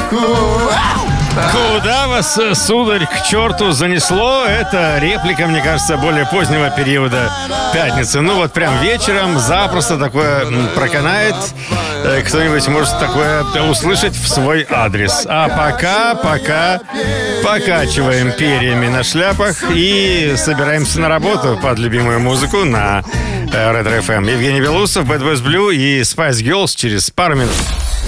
Куда вас, сударь, к черту занесло? Это реплика, мне кажется, более позднего периода пятницы. Ну вот прям вечером запросто такое проканает. Кто-нибудь может такое услышать в свой адрес. А пока покачиваем перьями на шляпах и собираемся на работу под любимую музыку на Ретро FM. Евгений Белусов, Bad Boys Blue и Spice Girls через пару минут.